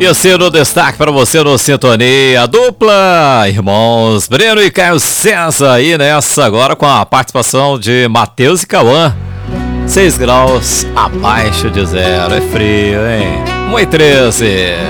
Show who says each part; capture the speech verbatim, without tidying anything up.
Speaker 1: E assim no destaque para você no Sintonia Dupla, irmãos Breno e Caio César aí nessa agora com a participação de Matheus e Cauã. seis graus abaixo de zero, é frio, hein? Muito treze.